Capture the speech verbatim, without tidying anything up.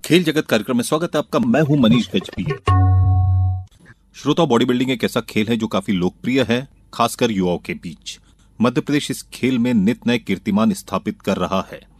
खेल जगत कार्यक्रम में स्वागत है आपका। मैं हूं मनीष गजभिये। श्रोता, बॉडी बिल्डिंग एक ऐसा खेल है जो काफी लोकप्रिय है, खासकर युवाओं के बीच। मध्य प्रदेश इस खेल में नित नए कीर्तिमान स्थापित कर रहा है।